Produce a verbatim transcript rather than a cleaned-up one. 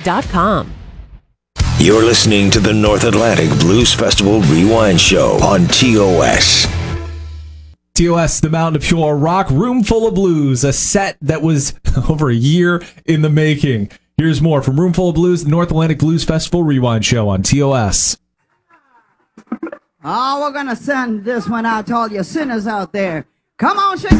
dot com. You're listening to the North Atlantic Blues Festival Rewind Show on T O S. T O S, the Mountain of Pure Rock, Room Full of Blues, a set that was over a year in the making. Here's more from Room Full of Blues, the North Atlantic Blues Festival Rewind Show on T O S. Oh, we're going to send this one out to all you sinners out there. Come on, shake.